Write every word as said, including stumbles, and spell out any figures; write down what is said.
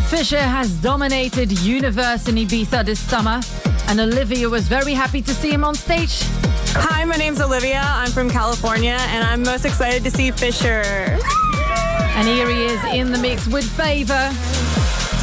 Fisher has dominated Universe in Ibiza this summer, and Olivia was very happy to see him on stage. Hi, my name's Olivia. I'm from California, and I'm most excited to see Fisher. And here he is in the mix with Favour.